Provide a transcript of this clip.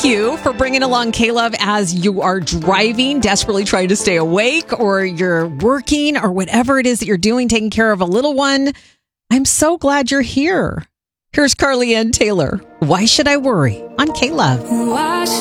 Thank you for bringing along K-Love as you are driving, desperately trying to stay awake, or you're working, or whatever it is that you're doing, taking care of a little one. I'm so glad you're here. Here's Carly Ann Taylor. Why Should I Worry on K-Love? Why